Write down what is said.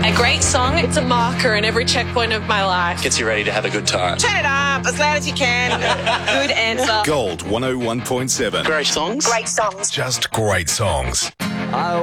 A great song. It's a marker in every checkpoint of my life. Gets you ready to have a good time. Turn it up as loud as you can. Good answer. Gold 101.7. Great songs. Great songs. Just great songs.